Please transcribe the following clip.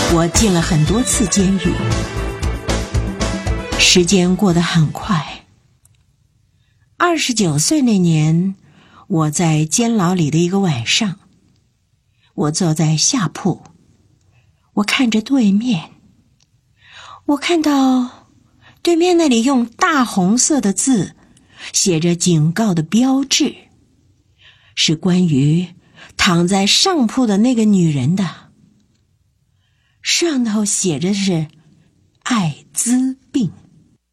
我进了很多次监狱，时间过得很快。29岁那年，我在监牢里的一个晚上，我坐在下铺，我看着对面，我看到对面那里用大红色的字写着警告的标志，是关于躺在上铺的那个女人的。上头写着是艾滋病。